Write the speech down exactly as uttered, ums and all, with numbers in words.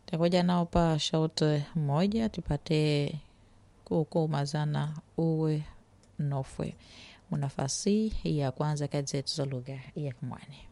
takuja nao pa shauti moja tupate kukumazana uwe nofwe. Unafasi ya kwanza kazi zetu za lugha ya Kimwani.